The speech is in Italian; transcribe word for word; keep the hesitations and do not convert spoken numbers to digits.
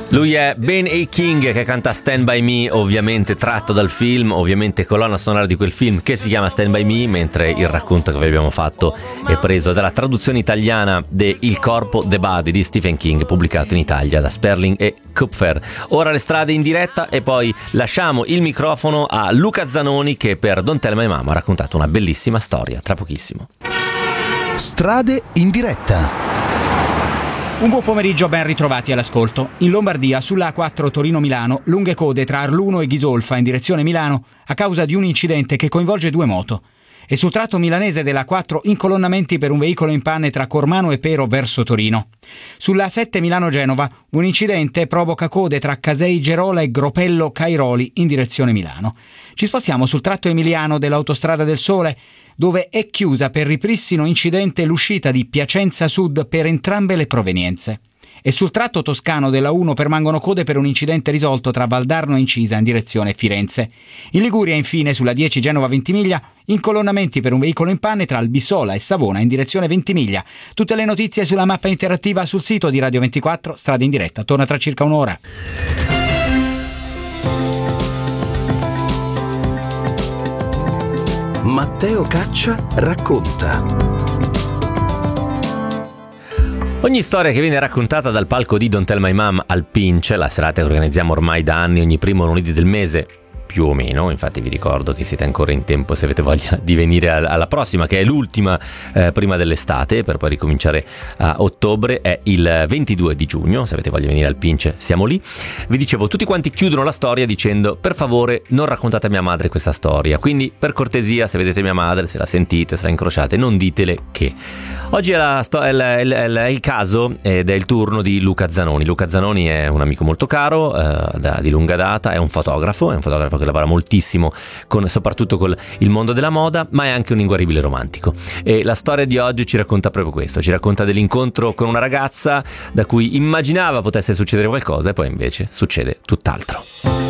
Lui è Ben A. King, che canta Stand By Me, ovviamente tratto dal film, ovviamente colonna sonora di quel film che si chiama Stand By Me, mentre il racconto che vi abbiamo fatto è preso dalla traduzione italiana de Il corpo, The Body di Stephen King, pubblicato in Italia da Sperling e Kupfer. Ora le strade in diretta e poi lasciamo il microfono a Luca Zanoni, che per Don't Tell My Mama ha raccontato una bellissima storia, tra pochissimo. Strade in diretta. Un buon pomeriggio, ben ritrovati all'ascolto. In Lombardia, sulla A quattro Torino-Milano, lunghe code tra Arluno e Ghisolfa in direzione Milano a causa di un incidente che coinvolge due moto. E sul tratto milanese della A quattro incolonnamenti per un veicolo in panne tra Cormano e Pero verso Torino. Sulla A sette Milano-Genova un incidente provoca code tra Casei Gerola e Gropello Cairoli in direzione Milano. Ci spostiamo sul tratto emiliano dell'Autostrada del Sole, dove è chiusa per ripristino incidente l'uscita di Piacenza Sud per entrambe le provenienze. E sul tratto toscano della uno permangono code per un incidente risolto tra Valdarno e Incisa in direzione Firenze. In Liguria, infine, sulla dieci Genova-Ventimiglia, incolonnamenti per un veicolo in panne tra Albissola e Savona in direzione Ventimiglia. Tutte le notizie sulla mappa interattiva sul sito di Radio ventiquattro, Strade in diretta. Torna tra circa un'ora. Matteo Caccia racconta. Ogni storia che viene raccontata dal palco di Don't Tell My Mom al Pinch, la serata che organizziamo ormai da anni ogni primo lunedì del mese, più o meno, infatti vi ricordo che siete ancora in tempo se avete voglia di venire alla prossima, che è l'ultima eh, prima dell'estate, per poi ricominciare a ottobre, è il ventidue di giugno, se avete voglia di venire al Pinch siamo lì. Vi dicevo, tutti quanti chiudono la storia dicendo: per favore non raccontate a mia madre questa storia, quindi per cortesia, se vedete mia madre, se la sentite, se la incrociate, non ditele che. Oggi è, la sto- è, il, è, il, è il caso ed è il turno di Luca Zanoni. Luca Zanoni è un amico molto caro, eh, da, di lunga data, è un fotografo, è un fotografo che lavora moltissimo con, soprattutto con il mondo della moda, ma è anche un inguaribile romantico. E la storia di oggi ci racconta proprio questo, ci racconta dell'incontro con una ragazza da cui immaginava potesse succedere qualcosa e poi invece succede tutt'altro.